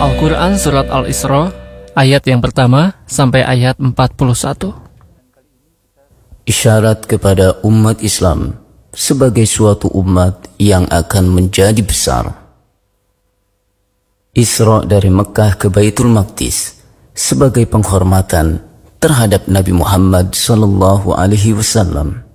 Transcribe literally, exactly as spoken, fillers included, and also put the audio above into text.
Al-Quran Surat Al-Isra, ayat yang pertama sampai ayat empat puluh satu. Isyarat kepada umat Islam sebagai suatu umat yang akan menjadi besar. Isra dari Mekah ke Baitul Maqdis sebagai penghormatan terhadap Nabi Muhammad sallallahu alaihi wasallam.